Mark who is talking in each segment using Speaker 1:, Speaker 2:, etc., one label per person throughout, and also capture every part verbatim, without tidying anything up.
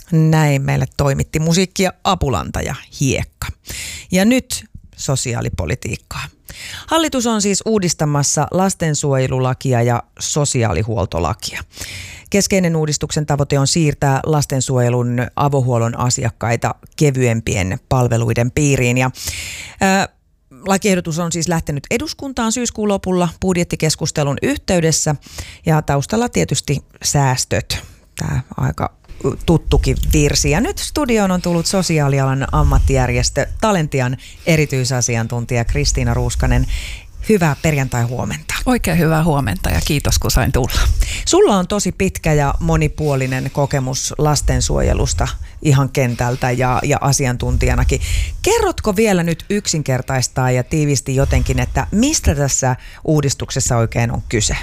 Speaker 1: Näin meille toimitti musiikki- ja apulantaja Hiekka. Ja nyt sosiaalipolitiikkaa. Hallitus on siis uudistamassa lastensuojelulakia ja sosiaalihuoltolakia. Keskeinen uudistuksen tavoite on siirtää lastensuojelun avohuollon asiakkaita kevyempien palveluiden piiriin. Ja, ää, lakiehdotus on siis lähtenyt eduskuntaan syyskuun lopulla budjettikeskustelun yhteydessä ja taustalla tietysti säästöt. Tämä aika tuttukin virsi. Ja nyt studioon on tullut sosiaalialan ammattijärjestö Talentian erityisasiantuntija Kristiina Ruuskanen. Hyvää perjantai-huomenta.
Speaker 2: Oikein hyvää huomenta ja kiitos kun sain tulla.
Speaker 1: Sulla on tosi pitkä ja monipuolinen kokemus lastensuojelusta ihan kentältä ja, ja asiantuntijanakin. Kerrotko vielä nyt yksinkertaistaa ja tiivisti jotenkin, että mistä tässä uudistuksessa oikein on kyse?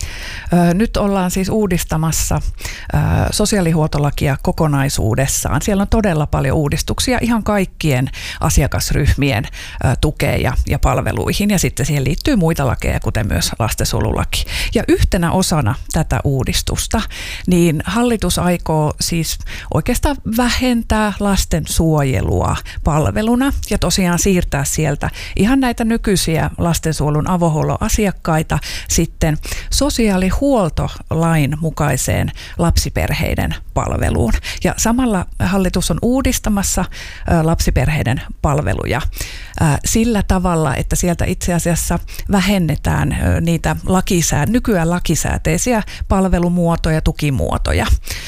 Speaker 2: Nyt ollaan siis uudistamassa sosiaalihuoltolakia kokonaisuudessaan. Siellä on todella paljon uudistuksia ihan kaikkien asiakasryhmien tukeen ja, ja palveluihin. Ja sitten siihen liittyy muita lakeja, kuten myös lastensuojelulaki. Ja yhtenä osana tätä uudistusta, niin hallitus aikoo siis oikeastaan vähentää lastensuojelua palveluna ja tosiaan siirtää sieltä ihan näitä nykyisiä lastensuojelun avohuollon asiakkaita sitten sosiaalihuoltolain mukaiseen lapsiperheiden palveluun. Ja samalla hallitus on uudistamassa lapsiperheiden palveluja sillä tavalla, että sieltä itse asiassa vähennetään niitä lakisää, nykyään lakisääteisiä palvelumuotoja, tukimuotoja.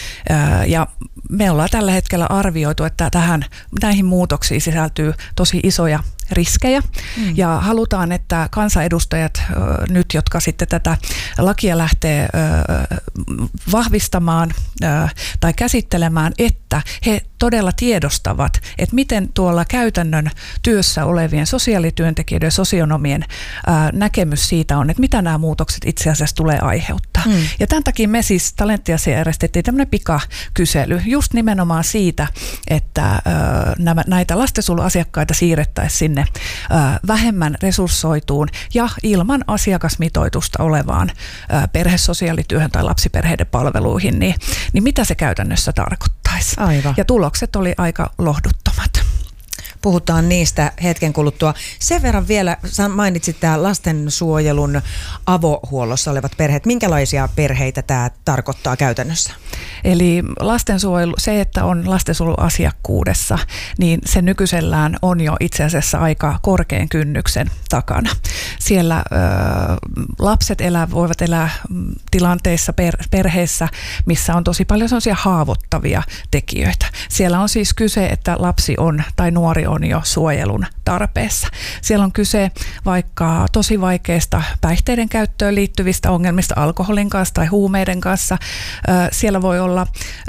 Speaker 2: Ja me ollaan tällä hetkellä arvioitu, että tähän, näihin muutoksiin sisältyy tosi isoja riskejä mm. ja halutaan, että kansanedustajat nyt, jotka sitten tätä lakia lähtee vahvistamaan tai käsittelemään, että he todella tiedostavat, että miten tuolla käytännön työssä olevien sosiaalityöntekijöiden ja sosionomien näkemys siitä on, että mitä nämä muutokset itse asiassa tulee aiheuttaa. Mm. Ja tämän takia me siis Talentiassa järjestettiin tämmöinen pikakysely just nimenomaan siitä, että nämä, näitä lastensuojeluasiakkaita siirrettäisiin sinne vähemmän resurssoituun ja ilman asiakasmitoitusta olevaan perhesosiaalityöhön tai lapsiperheiden palveluihin, niin, niin mitä se käytännössä tarkoittaisi.
Speaker 1: Aivan.
Speaker 2: Ja tulokset oli aika lohduttomat.
Speaker 1: Puhutaan niistä hetken kuluttua. Sen verran vielä mainitsit tämä lastensuojelun avohuollossa olevat perheet. Minkälaisia perheitä tämä tarkoittaa käytännössä?
Speaker 2: Eli lastensuojelu, se, että on lastensuojeluasiakkuudessa, niin se nykyisellään on jo itse asiassa aika korkean kynnyksen takana. Siellä ö, lapset elää, voivat elää tilanteissa, per, perheessä, missä on tosi paljon sellaisia haavoittavia tekijöitä. Siellä on siis kyse, että lapsi on tai nuori on jo suojelun tarpeessa. Siellä on kyse vaikka tosi vaikeista päihteiden käyttöön liittyvistä ongelmista alkoholin kanssa tai huumeiden kanssa. Siellä voi olla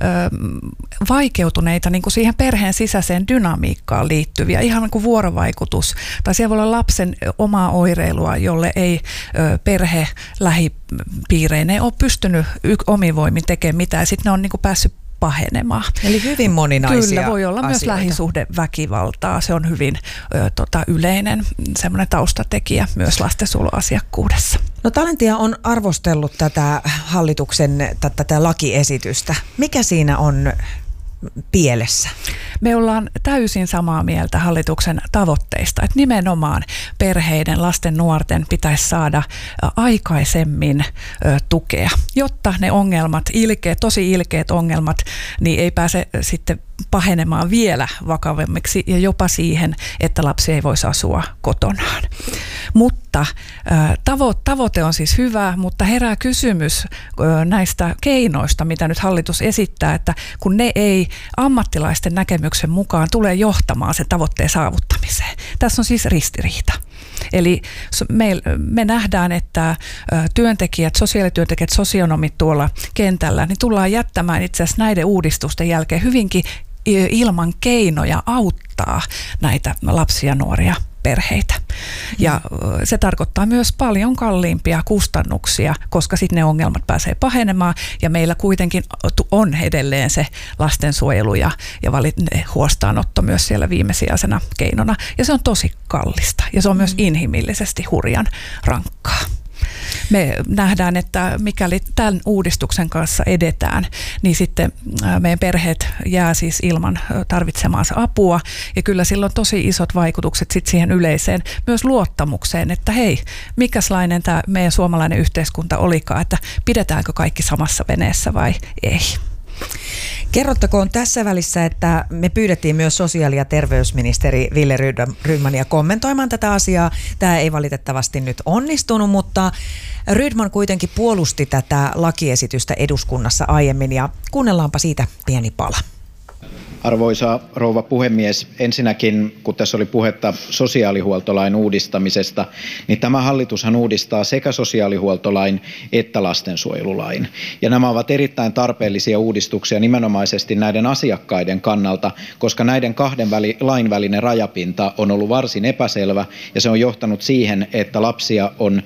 Speaker 2: vaikeutuneita niin kuin siihen perheen sisäiseen dynamiikkaan liittyviä, ihan niin kuin vuorovaikutus. Tai siellä voi olla lapsen omaa oireilua, jolle ei perhe lähipiireineen ole pystynyt omin voimin tekemään mitään. Ja sitten ne on niin kuin päässyt pahenemaan.
Speaker 1: Eli hyvin moninaisia
Speaker 2: Kyllä, voi olla
Speaker 1: asioita.
Speaker 2: Myös lähisuhdeväkivaltaa. Se on hyvin ö, tota, yleinen semmoinen taustatekijä myös lastensuojeluasiakkuudessa.
Speaker 1: No Talentia on arvostellut tätä hallituksen tätä lakiesitystä. Mikä siinä on pielessä?
Speaker 2: Me ollaan täysin samaa mieltä hallituksen tavoitteista, että nimenomaan perheiden, lasten, nuorten pitäisi saada aikaisemmin ö, tukea, jotta ne ongelmat, ilkeät, tosi ilkeät ongelmat, niin ei pääse sitten pahenemaan vielä vakavammiksi ja jopa siihen, että lapsi ei voisi asua kotonaan. Mutta tavo- tavoite on siis hyvä, mutta herää kysymys näistä keinoista, mitä nyt hallitus esittää, että kun ne ei ammattilaisten näkemyksen mukaan tule johtamaan sen tavoitteen saavuttamiseen. Tässä on siis ristiriita. Eli me, me nähdään, että työntekijät, sosiaalityöntekijät, sosionomit tuolla kentällä, niin tullaan jättämään itse asiassa näiden uudistusten jälkeen hyvinkin ilman keinoja auttaa näitä lapsia ja nuoria perheitä. Ja se tarkoittaa myös paljon kalliimpia kustannuksia, koska sitten ne ongelmat pääsee pahenemaan ja meillä kuitenkin on edelleen se lastensuojelu ja, ja huostaanotto myös siellä viimesijaisena keinona. Ja se on tosi kallista ja se on myös inhimillisesti hurjan rankkaa. Me nähdään, että mikäli tämän uudistuksen kanssa edetään, niin sitten meidän perheet jää siis ilman tarvitsemaansa apua. Ja kyllä sillä on tosi isot vaikutukset sit siihen yleiseen myös luottamukseen, että hei, mikäslainen tämä meidän suomalainen yhteiskunta olikaan, että pidetäänkö kaikki samassa veneessä vai ei.
Speaker 1: Kerrottakoon tässä välissä, että me pyydettiin myös sosiaali- ja terveysministeri Wille Rydmania kommentoimaan tätä asiaa. Tämä ei valitettavasti nyt onnistunut, mutta Rydman kuitenkin puolusti tätä lakiesitystä eduskunnassa aiemmin ja kuunnellaanpa siitä pieni pala.
Speaker 3: Arvoisa rouva puhemies, ensinnäkin kun tässä oli puhetta sosiaalihuoltolain uudistamisesta, niin tämä hallitushan uudistaa sekä sosiaalihuoltolain että lastensuojelulain. Ja nämä ovat erittäin tarpeellisia uudistuksia nimenomaisesti näiden asiakkaiden kannalta, koska näiden kahden väli, lain välinen rajapinta on ollut varsin epäselvä ja se on johtanut siihen, että lapsia on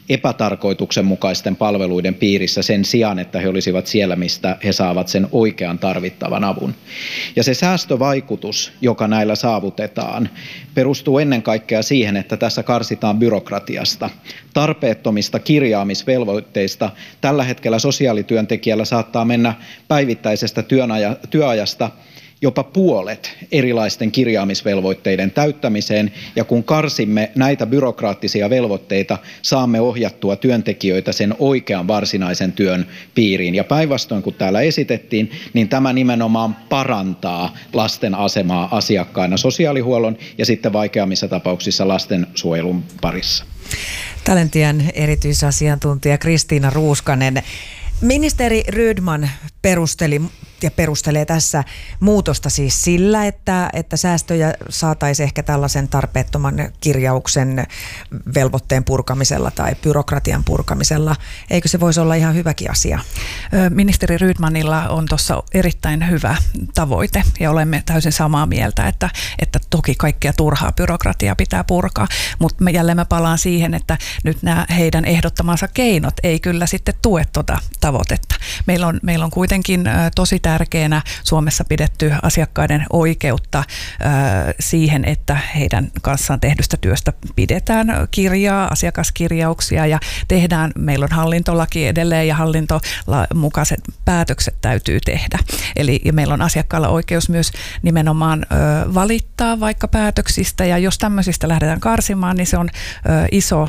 Speaker 3: epätarkoituksenmukaisten palveluiden piirissä sen sijaan, että he olisivat siellä, mistä he saavat sen oikean tarvittavan avun. Ja se säästövaikutus, joka näillä saavutetaan, perustuu ennen kaikkea siihen, että tässä karsitaan byrokratiasta, tarpeettomista kirjaamisvelvoitteista. Tällä hetkellä sosiaalityöntekijällä saattaa mennä päivittäisestä työajasta jopa puolet erilaisten kirjaamisvelvoitteiden täyttämiseen, ja kun karsimme näitä byrokraattisia velvoitteita, saamme ohjattua työntekijöitä sen oikean varsinaisen työn piiriin. Ja päinvastoin kuin täällä esitettiin, niin tämä nimenomaan parantaa lasten asemaa asiakkaina sosiaalihuollon ja sitten vaikeammissa tapauksissa lastensuojelun parissa.
Speaker 1: Talentian erityisasiantuntija Kristiina Ruuskanen. Ministeri Rydman perusteli ja perustelee tässä muutosta siis sillä, että, että säästöjä saataisiin ehkä tällaisen tarpeettoman kirjauksen velvoitteen purkamisella tai byrokratian purkamisella. Eikö se voisi olla ihan hyväkin asia?
Speaker 2: Ministeri Rydmanilla on tuossa erittäin hyvä tavoite ja olemme täysin samaa mieltä, että, että toki kaikkea turhaa byrokratiaa pitää purkaa, mutta me jälleen mä palaan siihen, että nyt nämä heidän ehdottamansa keinot ei kyllä sitten tue tuota tavoitetta. Meillä on, meillä on kuitenkin tosi tärkeänä Suomessa pidetty asiakkaiden oikeutta siihen, että heidän kanssaan tehdystä työstä pidetään kirjaa, asiakaskirjauksia ja tehdään, meillä on hallintolaki edelleen ja hallintolaiset päätökset täytyy tehdä. Eli meillä on asiakkaalla oikeus myös nimenomaan valittaa vaikka päätöksistä ja jos tämmöisistä lähdetään karsimaan, niin se on iso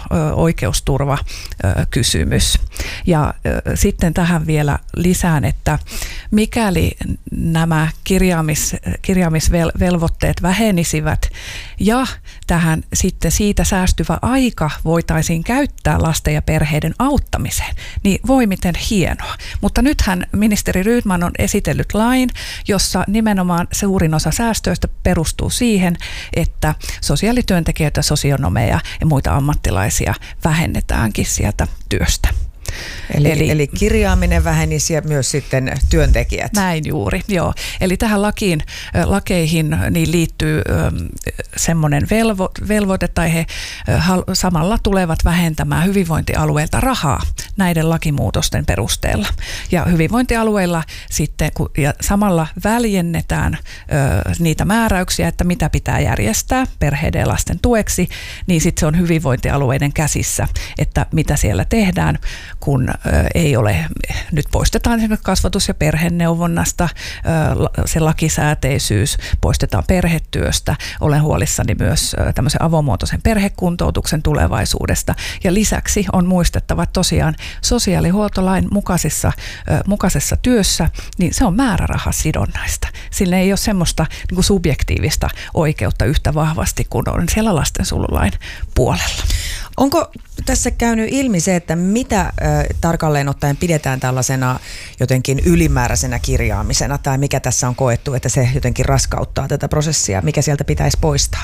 Speaker 2: oikeusturvakysymys. Ja sitten tähän vielä lisään, että mikäli nämä kirjaamis, kirjaamisvelvoitteet vähenisivät ja tähän sitten siitä säästyvä aika voitaisiin käyttää lasten ja perheiden auttamiseen, niin voi miten hienoa. Mutta nythän ministeri Rydman on esitellyt lain, jossa nimenomaan suurin osa säästöistä perustuu siihen, että sosiaalityöntekijöitä, sosionomeja ja muita ammattilaisia vähennetäänkin sieltä työstä.
Speaker 1: Eli, eli, eli kirjaaminen vähenisi ja myös sitten työntekijät.
Speaker 2: Näin juuri, joo. Eli tähän lakiin, lakeihin niin liittyy semmoinen velvo, velvoite, tai he samalla tulevat vähentämään hyvinvointialueilta rahaa näiden lakimuutosten perusteella. Ja hyvinvointialueilla sitten, ja samalla väljennetään niitä määräyksiä, että mitä pitää järjestää perheiden ja lasten tueksi, niin sitten se on hyvinvointialueiden käsissä, että mitä siellä tehdään, kun ei ole, nyt poistetaan esimerkiksi kasvatus- ja perheneuvonnasta se lakisääteisyys, poistetaan perhetyöstä. Olen huolissani myös tämmöisen avomuotoisen perhekuntoutuksen tulevaisuudesta. Ja lisäksi on muistettava, että tosiaan sosiaalihuoltolain mukaisessa, mukaisessa työssä, niin se on määrärahasidonnaista. Sillä ei ole semmoista niin kuin subjektiivista oikeutta yhtä vahvasti kuin on siellä lastensuojelulain puolella.
Speaker 1: Onko tässä käynyt ilmi se, että mitä äh, tarkalleen ottaen pidetään tällaisena jotenkin ylimääräisenä kirjaamisena, tai mikä tässä on koettu, että se jotenkin raskauttaa tätä prosessia, mikä sieltä pitäisi poistaa?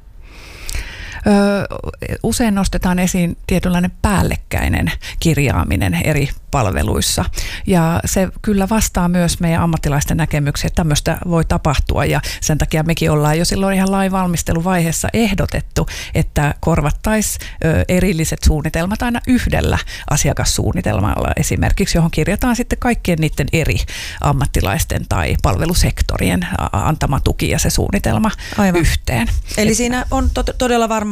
Speaker 2: Öö, usein nostetaan esiin tietynlainen päällekkäinen kirjaaminen eri palveluissa. Ja se kyllä vastaa myös meidän ammattilaisten näkemyksiä, että tämmöistä voi tapahtua. Ja sen takia mekin ollaan jo silloin ihan lainvalmisteluvaiheessa ehdotettu, että korvattaisiin erilliset suunnitelmat aina yhdellä asiakassuunnitelmalla esimerkiksi, johon kirjataan sitten kaikkien niiden eri ammattilaisten tai palvelusektorien antama tuki ja se suunnitelma Aivan. yhteen.
Speaker 1: Eli että siinä on to- todella varmaan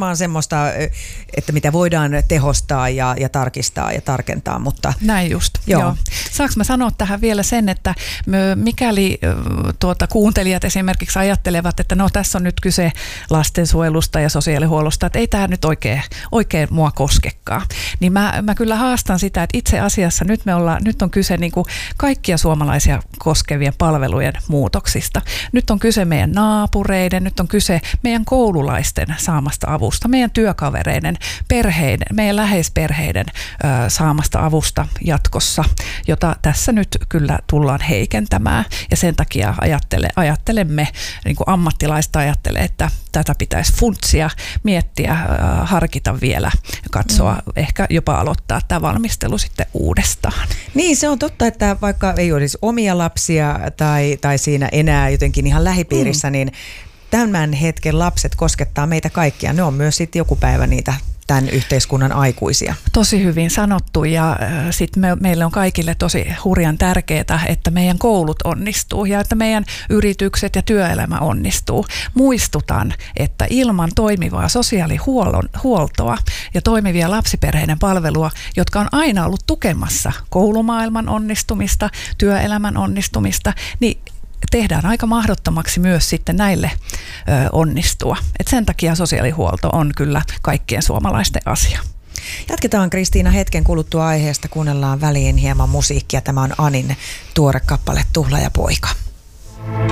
Speaker 1: varmaan semmoista, että mitä voidaan tehostaa ja, ja tarkistaa ja tarkentaa, mutta...
Speaker 2: Näin just, joo. joo. Saanko mä sanoa tähän vielä sen, että mikäli tuota, kuuntelijat esimerkiksi ajattelevat, että no tässä on nyt kyse lastensuojelusta ja sosiaalihuollosta, että ei tämä nyt oikein, oikein mua koskekaan, niin mä, mä kyllä haastan sitä, että itse asiassa nyt, me ollaan, nyt on kyse niin kuin kaikkia suomalaisia koskevien palvelujen muutoksista. Nyt on kyse meidän naapureiden, nyt on kyse meidän koululaisten saamasta avusta, meidän työkavereiden, perheiden, meidän läheisperheiden ö, saamasta avusta jatkossa, jota tässä nyt kyllä tullaan heikentämään. Ja sen takia ajattele, ajattelemme, niin kuin ammattilaista ajattelee, että tätä pitäisi funtsia, miettiä, ö, harkita vielä, katsoa, mm. ehkä jopa aloittaa tämä valmistelu sitten uudestaan.
Speaker 1: Niin, se on totta, että vaikka ei olisi omia lapsia tai, tai siinä enää jotenkin ihan lähipiirissä, mm. niin tämän hetken lapset koskettaa meitä kaikkia. Ne on myös sitten joku päivä niitä tämän yhteiskunnan aikuisia.
Speaker 2: Tosi hyvin sanottu ja äh, sitten me, meille on kaikille tosi hurjan tärkeää, että meidän koulut onnistuu ja että meidän yritykset ja työelämä onnistuu. Muistutan, että ilman toimivaa sosiaalihuoltoa ja toimivia lapsiperheiden palvelua, jotka on aina ollut tukemassa koulumaailman onnistumista, työelämän onnistumista, niin tehdään aika mahdottomaksi myös sitten näille ö, onnistua. Et sen takia sosiaalihuolto on kyllä kaikkien suomalaisten asia.
Speaker 1: Jatketaan Kristiina hetken kuluttua aiheesta, kuunnellaan väliin hieman musiikkia. Tämä on Anin tuore kappale Tuhlaajapoika.